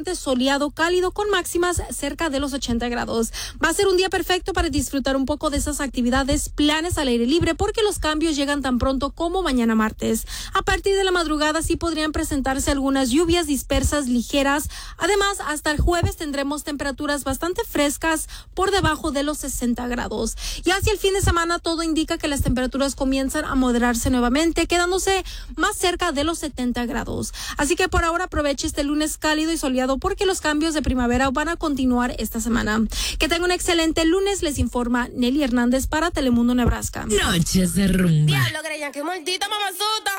bastante soleado, cálido, con máximas cerca de los 80 grados. Va a ser un día perfecto para disfrutar un poco de esas actividades, planes al aire libre, porque los cambios llegan tan pronto como mañana martes. A partir de la madrugada sí podrían presentarse algunas lluvias dispersas ligeras. Además, hasta el jueves tendremos temperaturas bastante frescas por debajo de los 60 grados. Y hacia el fin de semana todo indica que las temperaturas comienzan a moderarse nuevamente, quedándose más cerca de los 70 grados. Así que por ahora aproveche este lunes cálido y soleado porque los cambios de primavera van a continuar esta semana. Que tenga un excelente lunes, les informa Nelly Hernández para Telemundo Nebraska. Noches de rumba. Diablo, creían que maldita mamazota.